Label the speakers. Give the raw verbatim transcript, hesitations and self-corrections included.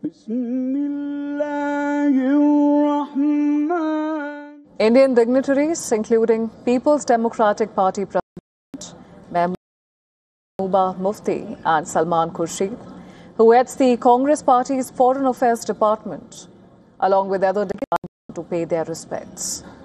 Speaker 1: Indian dignitaries, including People's Democratic Party President Mehbooba Mufti and Salman Khurshid, who heads the Congress Party's Foreign Affairs Department, along with other dignitaries, to pay their respects.